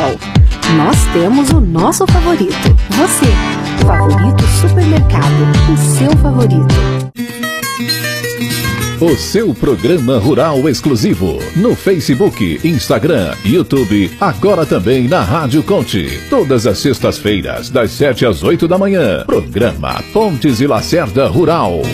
Sol. Nós temos o nosso favorito. Você, Favorito Supermercado, o seu favorito. O seu programa rural exclusivo no Facebook, Instagram, YouTube, agora também na Rádio Conte. Todas as sextas-feiras, das 7 às 8 da manhã. Programa Pontes e Lacerda Rural.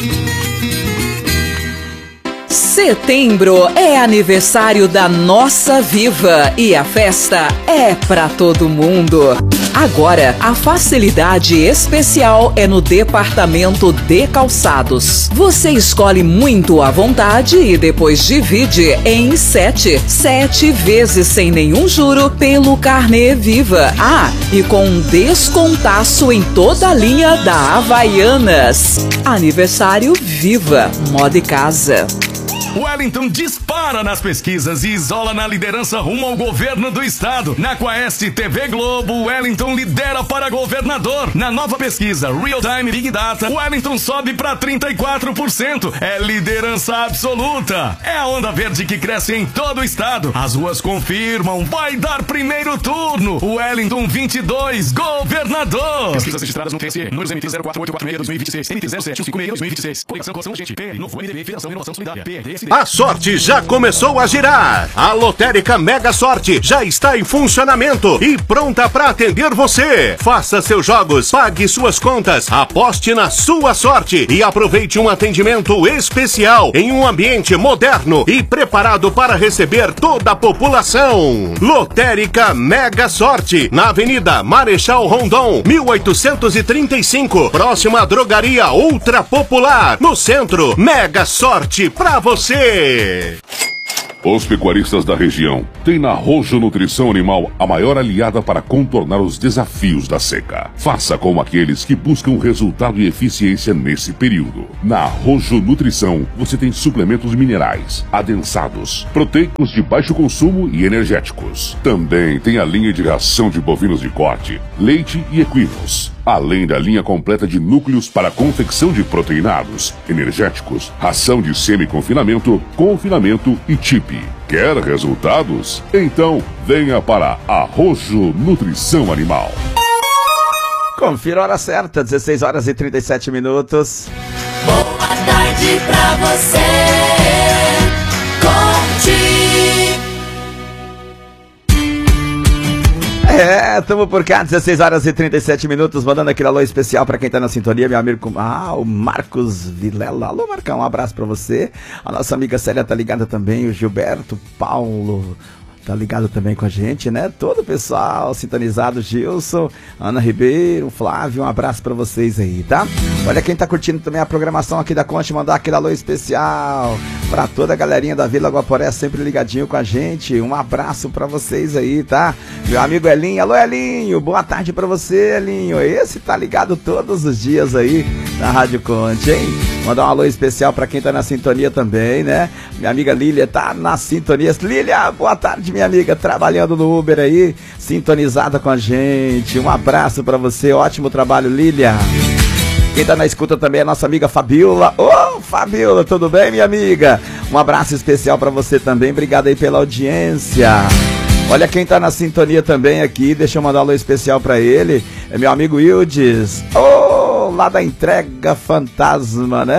Setembro é aniversário da Nossa Viva e a festa é para todo mundo. Agora, a facilidade especial é no departamento de calçados. Você escolhe muito à vontade e depois divide em 7 vezes sem nenhum juro pelo Carnê Viva. Ah, e com um descontaço em toda a linha da Havaianas. Aniversário Viva, moda e casa. Wellington dispara nas pesquisas e isola na liderança rumo ao governo do estado. Na Quaest TV Globo, Wellington lidera para governador. Na nova pesquisa Real Time Big Data, Wellington sobe para 34%. É liderança absoluta. É a onda verde que cresce em todo o estado. As ruas confirmam, vai dar primeiro turno. Wellington 22, governador. Pesquisas registradas no TSE. Números MT 04846-2026, NT 0756-2026. Coligação Coração Gente, P, Novo MDB, Federação Inovação Solidária, PRDS. A sorte já começou a girar. A lotérica Mega Sorte já está em funcionamento e pronta para atender você. Faça seus jogos, pague suas contas, aposte na sua sorte e aproveite um atendimento especial em um ambiente moderno e preparado para receber toda a população. Lotérica Mega Sorte, na Avenida Marechal Rondon, 1835, próxima à drogaria Ultra Popular, no centro. Mega Sorte pra você. Os pecuaristas da região têm na Rojo Nutrição Animal a maior aliada para contornar os desafios da seca. Faça como aqueles que buscam resultado e eficiência nesse período. Na Rojo Nutrição você tem suplementos minerais, adensados, proteicos de baixo consumo e energéticos. Também tem a linha de ração de bovinos de corte, leite e equinos. Além da linha completa de núcleos para confecção de proteinados, energéticos, ração de semi-confinamento, confinamento e TIP. Quer resultados? Então venha para a Rojo Nutrição Animal. Confira a hora certa, 16 horas e 37 minutos. Boa tarde pra você, Conte. Estamos por cá, 16 horas e 37 minutos, mandando aquele alô especial pra quem tá na sintonia, meu amigo, o Marcos Vilela. Alô, Marcão, um abraço pra você. A nossa amiga Célia tá ligada também, o Gilberto, Paulo, tá ligado também com a gente, né? Todo o pessoal sintonizado, Gilson, Ana Ribeiro, Flávio, um abraço pra vocês aí, tá? Olha quem tá curtindo também a programação aqui da Conte, mandar aquele alô especial pra toda a galerinha da Vila Guaporé, sempre ligadinho com a gente. Um abraço pra vocês aí, tá? Meu amigo Elinho, alô Elinho, boa tarde pra você, Elinho. Esse tá ligado todos os dias aí na Rádio Conte, hein? Mandar um alô especial pra quem tá na sintonia também, né? Minha amiga Lília tá na sintonia. Lília, boa tarde, minha amiga, trabalhando no Uber aí, sintonizada com a gente. Um abraço pra você, ótimo trabalho, Lília. Quem tá na escuta também é a nossa amiga Fabiola. Ô, Fabiola, tudo bem, minha amiga? Um abraço especial pra você também, obrigado aí pela audiência. Olha quem tá na sintonia também aqui, deixa eu mandar um alô especial pra ele, é meu amigo Wildes. Ô, lá da Entrega Fantasma, né?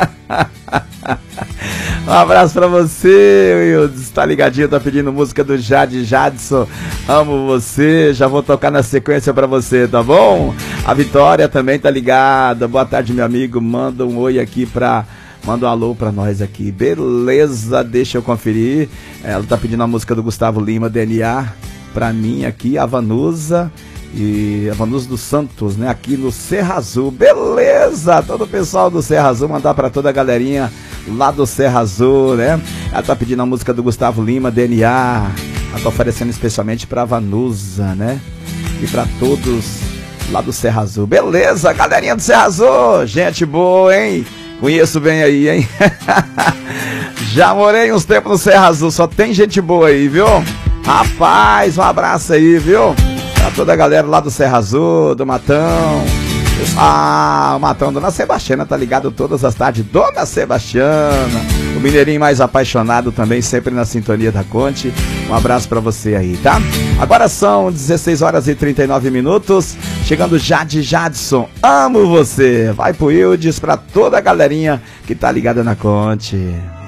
Um abraço pra você, Wildes, tá ligadinho, tá pedindo música do Jadson, amo você, já vou tocar na sequência pra você, tá bom? A Vitória também tá ligada, boa tarde, meu amigo, manda um oi aqui manda um alô pra nós aqui, beleza, deixa eu conferir, ela tá pedindo a música do Gustavo Lima, DNA, pra mim aqui, a Vanusa dos Santos, né, aqui no Serra Azul, beleza, todo o pessoal do Serra Azul, mandar pra toda a galerinha lá do Serra Azul, né, ela tá pedindo a música do Gustavo Lima, DNA, ela tá oferecendo especialmente pra Vanusa, né, e pra todos lá do Serra Azul, beleza, galerinha do Serra Azul, gente boa, hein, conheço bem aí, hein, já morei uns tempos no Serra Azul, só tem gente boa aí, viu, rapaz, um abraço aí, viu, pra toda a galera lá do Serra Azul, do Matão. O Matão, Dona Sebastiana, tá ligado todas as tardes. Dona Sebastiana, o mineirinho mais apaixonado também, sempre na sintonia da Conte. Um abraço pra você aí, tá? Agora são 16 horas e 39 minutos. Chegando Jade Jadson, amo você. Vai pro Ildes, pra toda a galerinha que tá ligada na Conte.